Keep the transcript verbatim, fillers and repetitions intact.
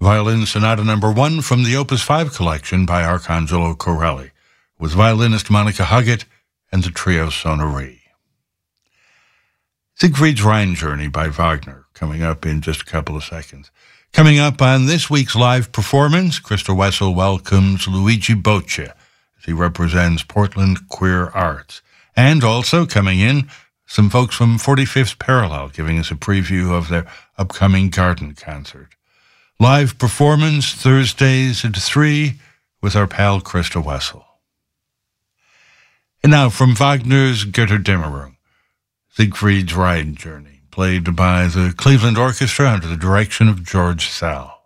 Violin Sonata Number One from the Opus five collection by Arcangelo Corelli, with violinist Monica Huggett and the trio Sonnerie. Siegfried's Rhine Journey by Wagner, coming up in just a couple of seconds. Coming up on this week's live performance, Krista Wessel welcomes Luigi Boccia as he represents Portland Queer Arts. And also coming in, some folks from forty-fifth Parallel giving us a preview of their upcoming garden concert. Live performance Thursdays at three with our pal Krista Wessel. And now from Wagner's Götterdämmerung, Siegfried's Rhine Journey, played by the Cleveland Orchestra under the direction of George Sal.